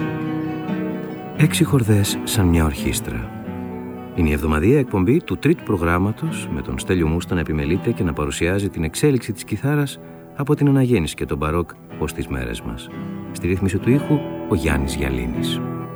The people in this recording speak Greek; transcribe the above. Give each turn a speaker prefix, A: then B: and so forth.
A: Έξι χορδές σαν μια ορχήστρα. Είναι η εβδομαδιαία εκπομπή του τρίτου προγράμματος με τον Στέλιο Μούστα να επιμελείται και να παρουσιάζει την εξέλιξη της κιθάρας από την αναγέννηση και τον μπαρόκ ως τις μέρες μας. Στη ρύθμιση του ήχου ο Γιάννης Γιαλίνης.